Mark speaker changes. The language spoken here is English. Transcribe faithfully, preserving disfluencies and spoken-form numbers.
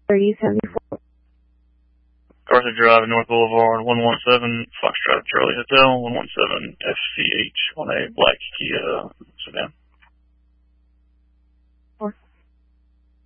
Speaker 1: thirty seventy-four.
Speaker 2: Carthage Drive, North Boulevard, one one seven, Foxtrot Charlie Hotel, one one seven F C H on a black Kia